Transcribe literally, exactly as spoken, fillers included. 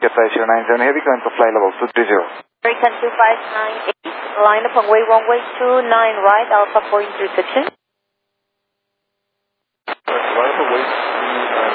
Cathay zero nine seven Heavy, going to fly level two three zero. American two five nine eight, line up on way runway two nine right, Alpha point reception.